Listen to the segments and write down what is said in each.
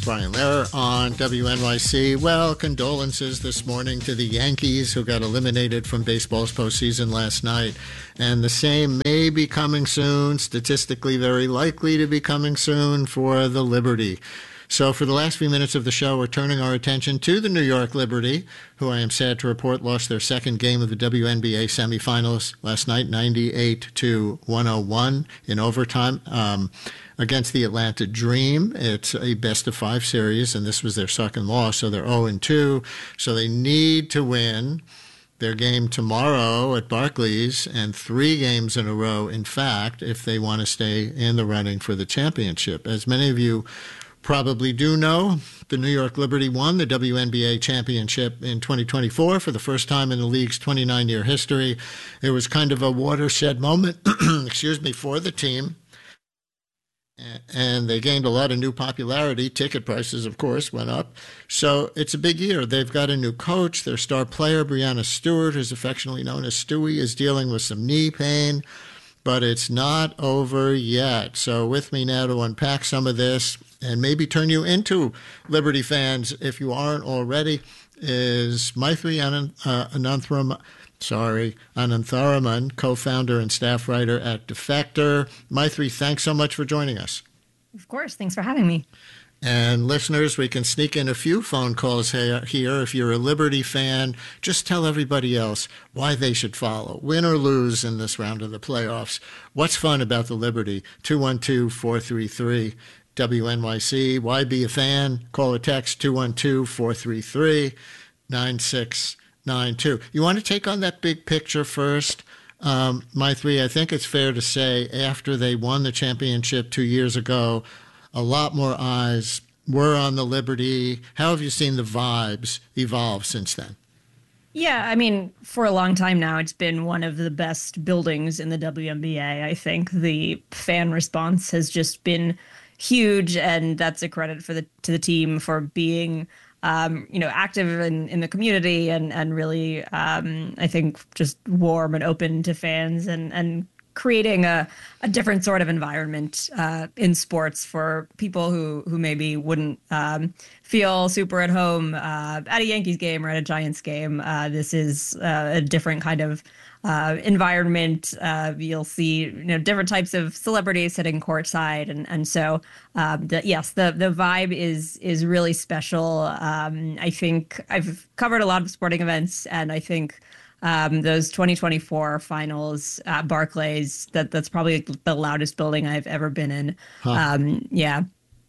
Brian Lehrer on WNYC. Well, condolences this morning to the Yankees who got eliminated from baseball's postseason last night. And the same may be coming soon, statistically very likely to be coming soon for the Liberty. So for the last few minutes of the show, we're turning our attention to the New York Liberty, who I am sad to report lost their second game of the WNBA semifinals last night, 98-101 in overtime against the Atlanta Dream. It's a best-of-5 series, and this was their second loss, so they're 0-2. So they need to win their game tomorrow at Barclays and 3 games in a row, in fact, if they want to stay in the running for the championship. As many of you probably do know, the New York Liberty won the WNBA championship in 2024 for the first time in the league's 29-year history. It was kind of a watershed moment, for the team. And they gained a lot of new popularity. Ticket prices, of course, went up. So it's a big year. They've got a new coach. Their star player, Breanna Stewart, who's affectionately known as Stewie, is dealing with some knee pain. But it's not over yet. So with me now to unpack some of this and maybe turn you into Liberty fans if you aren't already is Maithri Anantharaman, co-founder and staff writer at Defector. Maithri, thanks so much for joining us. Of course. Thanks for having me. And listeners, we can sneak in a few phone calls here. If you're a Liberty fan, just tell everybody else why they should follow, win or lose in this round of the playoffs. What's fun about the Liberty? 212-433-WNYC. Why be a fan? Call or text 212-433-9692. You want to take on that big picture first? Maithri, I think it's fair to say after they won the championship 2 years ago, a lot more eyes were on the Liberty. How have you seen the vibes evolve since then? Yeah, I mean, for a long time now, it's been one of the best buildings in the WNBA. I think the fan response has just been huge, and that's a credit to the team for being active in the community and really, I think, just warm and open to fans and creating a different sort of environment in sports for people who maybe wouldn't feel super at home at a Yankees game or at a Giants game. This is a different kind of environment. You'll see different types of celebrities sitting courtside, and so the vibe is really special. I think I've covered a lot of sporting events, and I think those 2024 finals at Barclays, that's probably the loudest building I've ever been in. Yeah.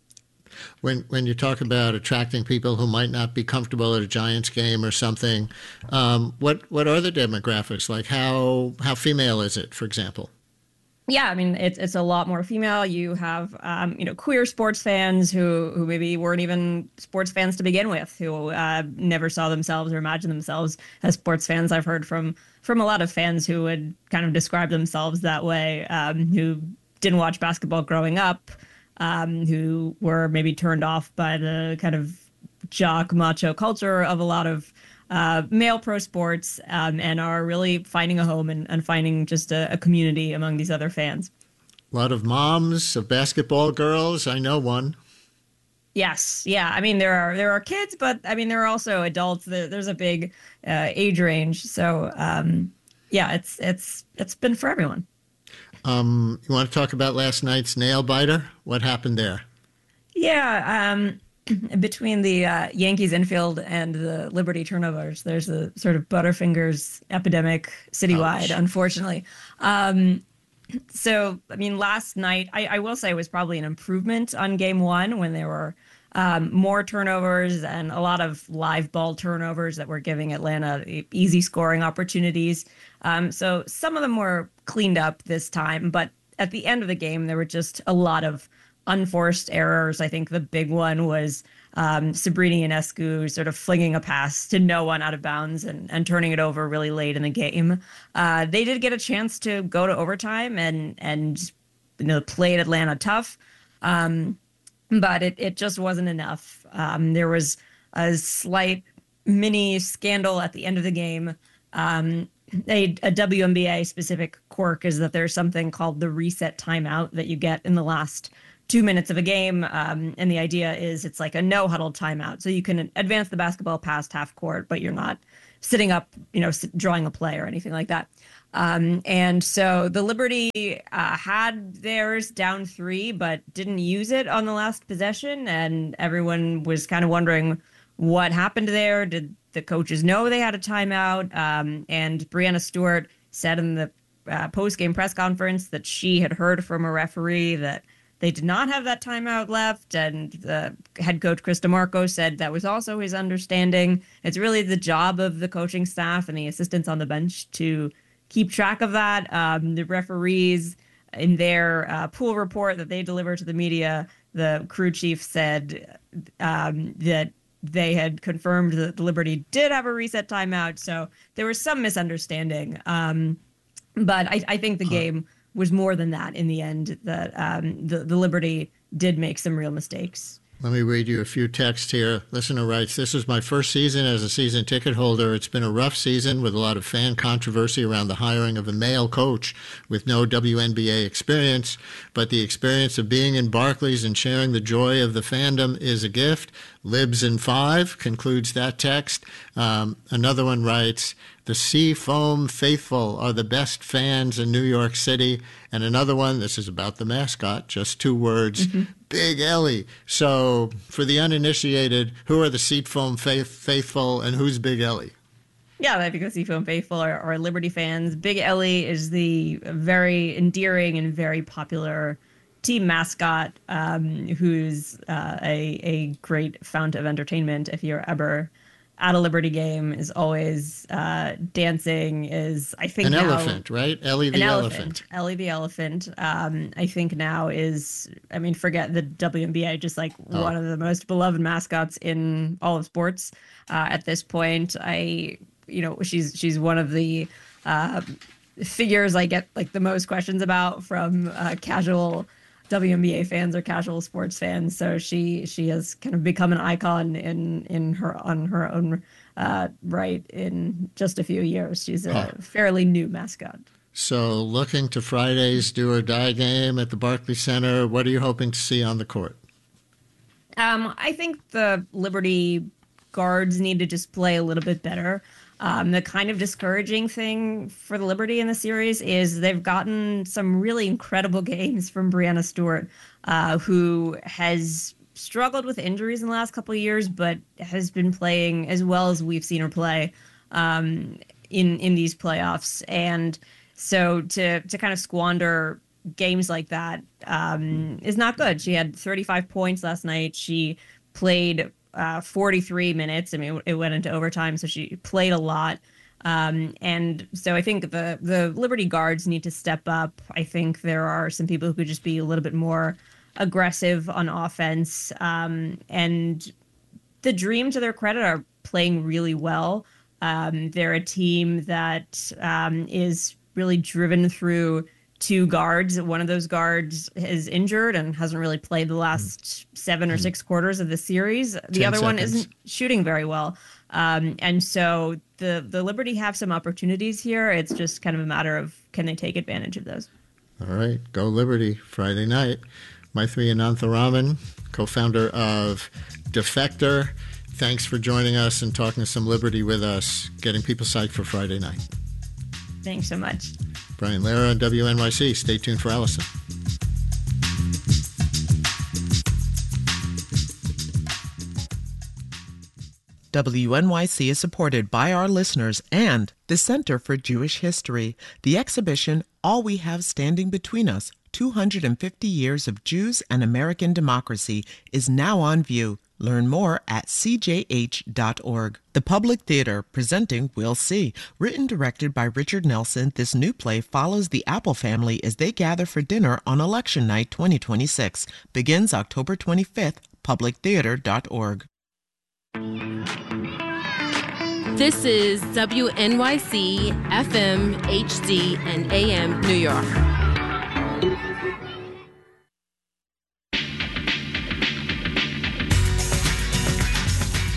When you talk about attracting people who might not be comfortable at a Giants game or something, what are the demographics like? How female is it, for example? Yeah, I mean, it's a lot more female. You have, queer sports fans who maybe weren't even sports fans to begin with, who never saw themselves or imagined themselves as sports fans. I've heard from a lot of fans who would kind of describe themselves that way, who didn't watch basketball growing up, who were maybe turned off by the kind of jock macho culture of a lot of male pro sports, and are really finding a home and finding just a community among these other fans. A lot of moms of basketball girls. I know one. Yes. Yeah. I mean, there are kids, but I mean, there are also adults. There's a big age range. So, it's been for everyone. You want to talk about last night's nail biter? What happened there? Yeah. Between the Yankees infield and the Liberty turnovers, there's a sort of Butterfingers epidemic citywide, unfortunately. So, I mean, last night, I will say, was probably an improvement on game one when there were more turnovers and a lot of live ball turnovers that were giving Atlanta easy scoring opportunities. So some of them were cleaned up this time, but at the end of the game, there were just a lot of unforced errors. I think the big one was Sabrina Ionescu sort of flinging a pass to no one out of bounds and turning it over really late in the game. They did get a chance to go to overtime and played Atlanta tough, but it just wasn't enough. There was a slight mini scandal at the end of the game. A WNBA specific quirk is that there's something called the reset timeout that you get in the last 2 minutes of a game. And the idea is it's like a no huddle timeout. So you can advance the basketball past half court, but you're not sitting up, drawing a play or anything like that. And so the Liberty had theirs down 3, but didn't use it on the last possession. And everyone was kind of wondering what happened there. Did the coaches know they had a timeout? And Breanna Stewart said in the post-game press conference that she had heard from a referee that they did not have that timeout left, and the head coach, Chris DeMarco, said that was also his understanding. It's really the job of the coaching staff and the assistants on the bench to keep track of that. The referees, in their pool report that they delivered to the media, the crew chief said that they had confirmed that the Liberty did have a reset timeout, so there was some misunderstanding. But I think the game was more than that in the end, that the Liberty did make some real mistakes. Let me read you a few texts here. Listener writes, "This is my first season as a season ticket holder. It's been a rough season with a lot of fan controversy around the hiring of a male coach with no WNBA experience, but the experience of being in Barclays and sharing the joy of the fandom is a gift. Libs in 5," concludes that text. Another one writes, "The Seafoam faithful are the best fans in New York City." And another one, this is about the mascot, just 2 words, Big Ellie. So for the uninitiated, who are the Seafoam faithful and who's Big Ellie? Yeah, I think the Seafoam faithful are Liberty fans. Big Ellie is the very endearing and very popular team mascot, who's a great fount of entertainment. If you're ever at a Liberty game, is always dancing, is, I think, an now, elephant, right? Ellie the elephant. Ellie the elephant, I think now is, forget the WNBA, just like one of the most beloved mascots in all of sports at this point. She's one of the figures I get like the most questions about from casual WNBA fans or casual sports fans. So she has kind of become an icon on her own right in just a few years. She's a fairly new mascot. So looking to Friday's do or die game at the Barclays Center, what are you hoping to see on the court? I think the Liberty guards need to just play a little bit better. The kind of discouraging thing for the Liberty in the series is they've gotten some really incredible games from Breanna Stewart, who has struggled with injuries in the last couple of years, but has been playing as well as we've seen her play in these playoffs. And so to kind of squander games like that is not good. She had 35 points last night. She played 43 minutes. It went into overtime, so she played a lot. And so I think the Liberty guards need to step up. I think there are some people who could just be a little bit more aggressive on offense. And the Dream, to their credit, are playing really well. They're a team that is really driven through 2 guards. One of those guards is injured and hasn't really played the last 7 or 6 quarters of the series. The other one isn't shooting very well. And so the Liberty have some opportunities here. It's just kind of a matter of, can they take advantage of those? All right. Go Liberty Friday night. Maitri Anantharaman, co-founder of Defector. Thanks for joining us and talking some Liberty with us, getting people psyched for Friday night. Thanks so much. Brian Lara on WNYC. Stay tuned for Allison. WNYC is supported by our listeners and the Center for Jewish History. The exhibition, All We Have Standing Between Us, 250 Years of Jews and American Democracy, is now on view. Learn more at cjh.org. The Public Theater, presenting We'll See. Written and directed by Richard Nelson, this new play follows the Apple family as they gather for dinner on Election Night 2026. Begins October 25th, publictheater.org. This is WNYC, FM, HD, and AM New York.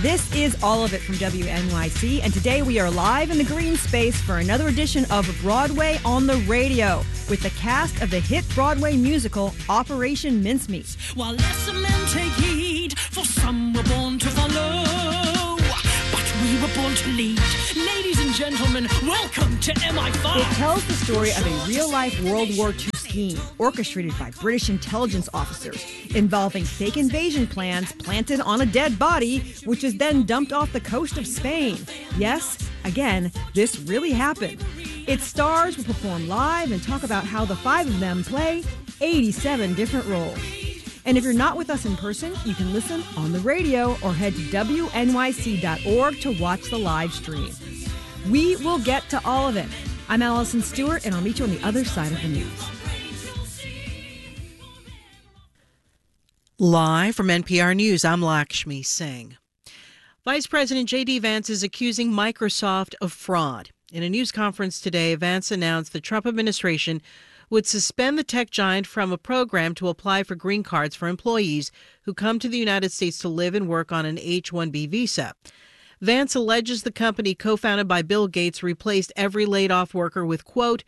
This is All of It from WNYC, and today we are live in the green space for another edition of Broadway on the Radio with the cast of the hit Broadway musical Operation Mincemeat. While lesser men take heed, for some were born to follow, but we were born to lead. Ladies and gentlemen, welcome to MI5. It tells the story of a real-life World War II scheme orchestrated by British intelligence officers involving fake invasion plans planted on a dead body, which is then dumped off the coast of Spain. Yes, again, this really happened. Its stars will perform live and talk about how the five of them play 87 different roles. And if you're not with us in person, you can listen on the radio or head to WNYC.org to watch the live stream. We will get to all of it. I'm Allison Stewart, and I'll meet you on the other side of the news. Live from NPR News, I'm Lakshmi Singh. Vice President J.D. Vance is accusing Microsoft of fraud. In a news conference today, Vance announced the Trump administration would suspend the tech giant from a program to apply for green cards for employees who come to the United States to live and work on an H-1B visa. Vance alleges the company co-founded by Bill Gates replaced every laid-off worker with, quote,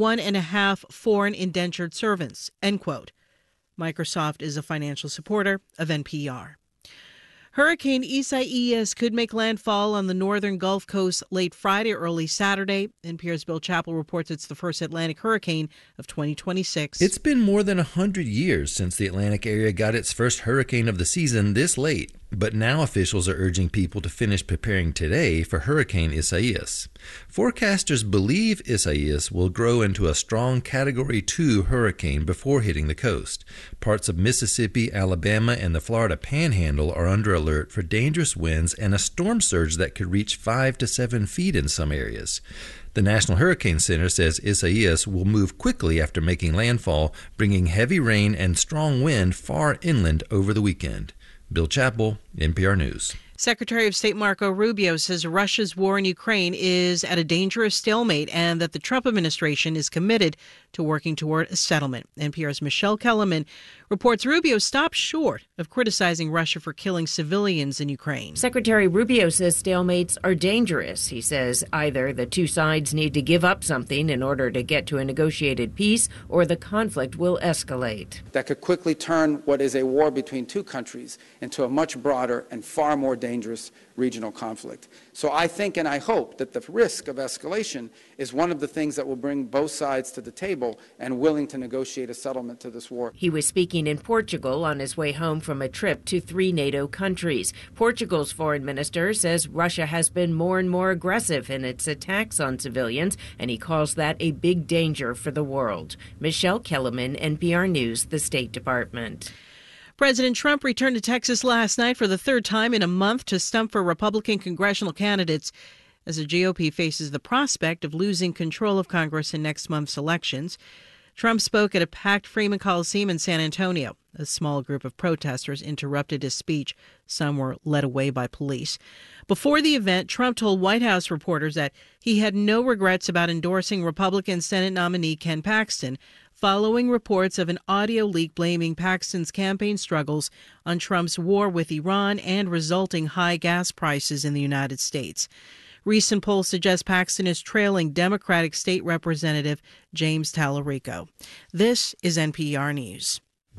1.5 foreign indentured servants, end quote. Microsoft is a financial supporter of NPR. Hurricane Isaias could make landfall on the northern Gulf Coast late Friday, early Saturday. NPR's Bill Chappell reports it's the first Atlantic hurricane of 2026. It's been more than 100 years since the Atlantic area got its first hurricane of the season this late. But now officials are urging people to finish preparing today for Hurricane Isaias. Forecasters believe Isaias will grow into a strong Category 2 hurricane before hitting the coast. Parts of Mississippi, Alabama, and the Florida Panhandle are under alert for dangerous winds and a storm surge that could reach 5 to 7 feet in some areas. The National Hurricane Center says Isaias will move quickly after making landfall, bringing heavy rain and strong wind far inland over the weekend. Bill Chappell, NPR News. Secretary of State Marco Rubio says Russia's war in Ukraine is at a dangerous stalemate and that the Trump administration is committed to working toward a settlement. NPR's Michelle Kellerman reports Rubio stopped short of criticizing Russia for killing civilians in Ukraine. Secretary Rubio says stalemates are dangerous. He says either the two sides need to give up something in order to get to a negotiated peace, or the conflict will escalate. That could quickly turn what is a war between two countries into a much broader and far more dangerous regional conflict. So I think and I hope that the risk of escalation is one of the things that will bring both sides to the table and willing to negotiate a settlement to this war. He was speaking in Portugal on his way home from a trip to 3 NATO countries. Portugal's foreign minister says Russia has been more and more aggressive in its attacks on civilians, and he calls that a big danger for the world. Michelle Kellerman, NPR News, the State Department. President Trump returned to Texas last night for the third time in a month to stump for Republican congressional candidates as the GOP faces the prospect of losing control of Congress in next month's elections. Trump spoke at a packed Freeman Coliseum in San Antonio. A small group of protesters interrupted his speech. Some were led away by police. Before the event, Trump told White House reporters that he had no regrets about endorsing Republican Senate nominee Ken Paxton, following reports of an audio leak blaming Paxton's campaign struggles on Trump's war with Iran and resulting high gas prices in the United States. Recent polls suggest Paxton is trailing Democratic State Representative James Tallarico. This is NPR News.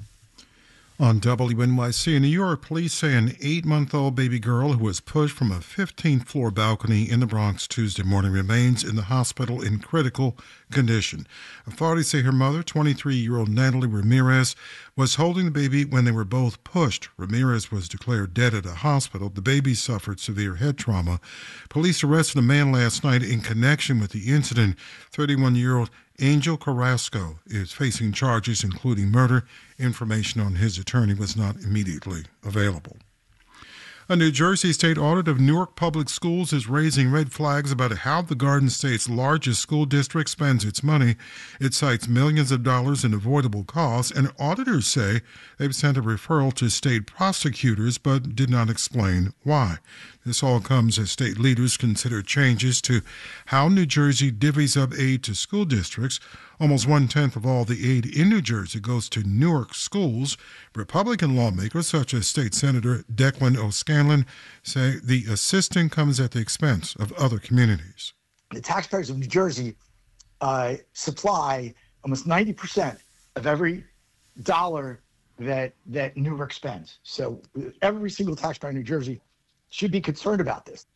On WNYC in New York, police say an 8-month-old baby girl who was pushed from a 15th-floor balcony in the Bronx Tuesday morning remains in the hospital in critical condition. Authorities say her mother, 23-year-old Natalie Ramirez, was holding the baby when they were both pushed. Ramirez was declared dead at a hospital. The baby suffered severe head trauma. Police arrested a man last night in connection with the incident. 31-year-old Angel Carrasco is facing charges including murder. Information on his attorney was not immediately available. A New Jersey state audit of Newark Public Schools is raising red flags about how the Garden State's largest school district spends its money. It cites millions of dollars in avoidable costs, and auditors say they've sent a referral to state prosecutors but did not explain why. This all comes as state leaders consider changes to how New Jersey divvies up aid to school districts. Almost 1/10 of all the aid in New Jersey goes to Newark schools. Republican lawmakers such as State Senator Declan O'Scanlan Scanlon say the assistance comes at the expense of other communities. The taxpayers of New Jersey supply almost 90% of every dollar that Newark spends. So every single taxpayer in New Jersey should be concerned about this.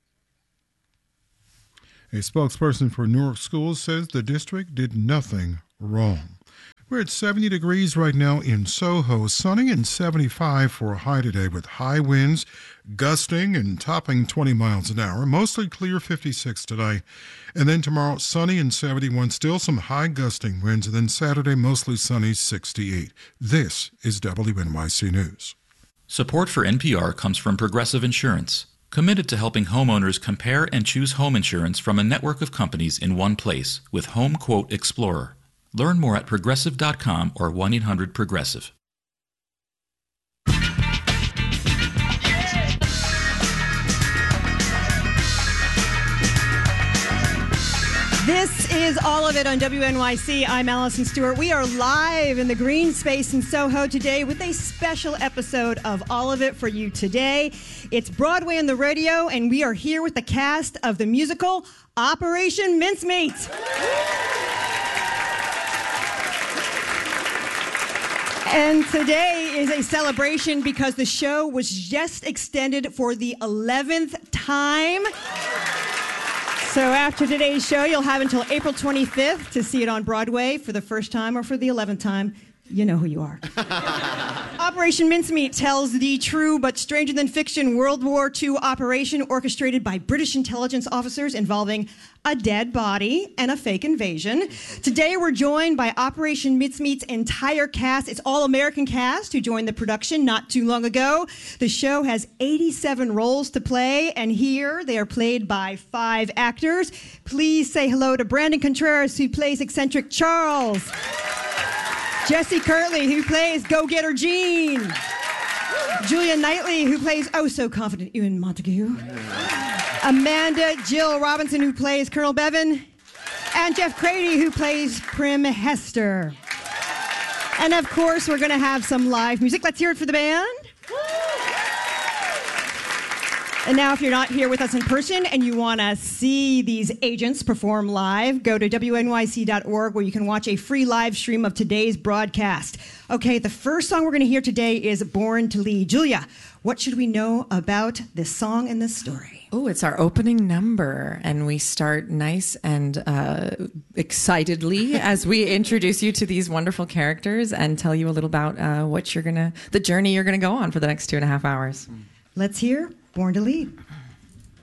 A spokesperson for Newark Schools says the district did nothing wrong. We're at 70 degrees right now in Soho, sunny and 75 for a high today with high winds gusting and topping 20 miles an hour. Mostly clear 56 today. And then tomorrow, sunny and 71, still some high gusting winds. And then Saturday, mostly sunny, 68. This is WNYC News. Support for NPR comes from Progressive Insurance, committed to helping homeowners compare and choose home insurance from a network of companies in one place with Home Quote Explorer. Learn more at progressive.com or 1-800-PROGRESSIVE. This is All of It on WNYC. I'm Allison Stewart. We are live in the green space in Soho today with a special episode of All of It for you today. It's Broadway on the radio, and we are here with the cast of the musical Operation Mincemeat. And today is a celebration because the show was just extended for the 11th time. So after today's show, you'll have until April 25th to see it on Broadway for the first time or for the 11th time. You know who you are. Operation Mincemeat tells the true but stranger than fiction World War II operation orchestrated by British intelligence officers involving a dead body and a fake invasion. Today we're joined by Operation Mincemeat's entire cast. It's all American cast who joined the production not too long ago. The show has 87 roles to play, and here they are played by 5 actors. Please say hello to Brandon Contreras, who plays eccentric Charles. Jesse Kirtley, who plays Go-Getter Jean. Julia Knightley, who plays Oh So Confident Ewan Montague. Amanda Jill Robinson, who plays Colonel Bevan. And Jeff Crady, who plays Prim Hester. And of course, we're going to have some live music. Let's hear it for the band. And now, if you're not here with us in person and you want to see these agents perform live, go to WNYC.org where you can watch a free live stream of today's broadcast. Okay, the first song we're going to hear today is Born to Lead. Julia, what should we know about this song and this story? Oh, it's our opening number, and we start nice and excitedly as we introduce you to these wonderful characters and tell you a little about the journey you're going to go on for the next 2.5 hours. Let's hear Born to Lead.